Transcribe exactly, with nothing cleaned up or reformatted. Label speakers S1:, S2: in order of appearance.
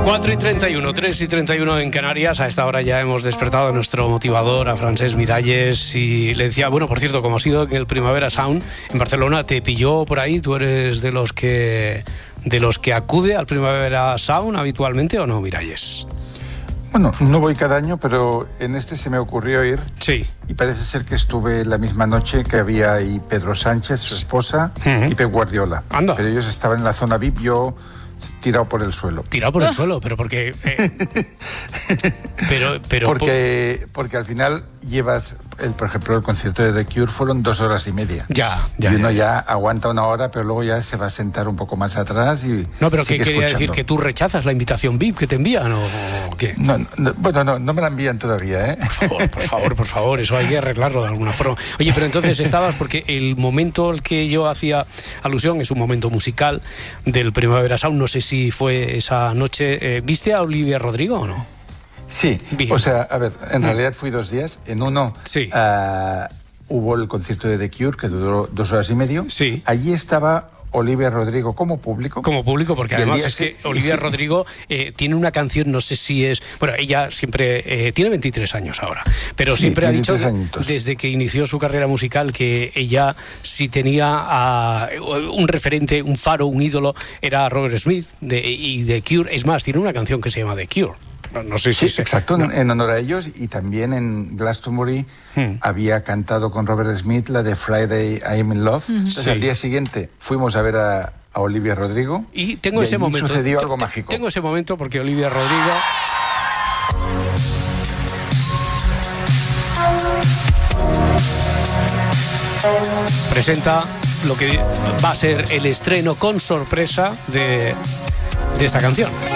S1: cuatro y treinta y uno, tres y treinta y uno en Canarias. A esta hora ya hemos despertado a nuestro motivador, a Francesc Miralles, y le decía, bueno, por cierto, como ha sido en el Primavera Sound en Barcelona, ¿te pilló por ahí? ¿Tú eres de los que de los que acude al Primavera Sound habitualmente o no, Miralles?
S2: Bueno, no voy cada año, pero en este se me ocurrió ir.
S1: Sí.
S2: Y parece ser que estuve la misma noche que había ahí Pedro Sánchez, su esposa, uh-huh. y Pep Guardiola.
S1: Anda.
S2: Pero ellos estaban en la zona V I P, yo tirado por el suelo.
S1: Tirado por el suelo, pero porque... Eh, pero, pero
S2: porque, porque al final llevas, el, por ejemplo, el concierto de The Cure fueron dos horas y media.
S1: Ya, ya.
S2: Y uno
S1: ya,
S2: ya aguanta una hora, pero luego ya se va a sentar un poco más atrás y...
S1: No, pero ¿qué quería
S2: escuchando.
S1: decir? ¿Que tú rechazas la invitación V I P que te envían o qué?
S2: No, no, bueno, no, no me la envían todavía, ¿eh?
S1: Por favor, por favor, por favor, eso hay que arreglarlo de alguna forma. Oye, pero entonces estabas, porque el momento al que yo hacía alusión es un momento musical del Primavera Sound, no sé si fue esa noche. Eh, ¿Viste a Olivia Rodrigo o no?
S2: Sí, Bien. o sea, a ver, en realidad fui dos días. En uno
S1: sí.
S2: uh, hubo el concierto de The Cure, que duró dos horas y medio.
S1: Sí.
S2: Allí estaba Olivia Rodrigo como público.
S1: Como público, porque además es
S2: que,
S1: que Olivia Rodrigo eh, tiene una canción, no sé si es... Bueno, ella siempre... Eh, tiene veintitrés años ahora, pero
S2: sí,
S1: siempre ha dicho,
S2: añitos.
S1: desde que inició su carrera musical, que ella, si tenía uh, un referente, un faro, un ídolo, era Robert Smith de, y The Cure. Es más, tiene una canción que se llama The Cure. No sé si
S2: sí, se... exacto, no. en honor a ellos, y también en Glastonbury hmm. había cantado con Robert Smith la de Friday I'm in Love. Mm-hmm. Entonces sí. al día siguiente fuimos a ver a, a Olivia Rodrigo
S1: y tengo
S2: y
S1: ese momento.
S2: Sucedió
S1: T-
S2: algo mágico.
S1: Tengo ese momento porque Olivia Rodrigo presenta lo que va a ser el estreno con sorpresa de, de esta canción.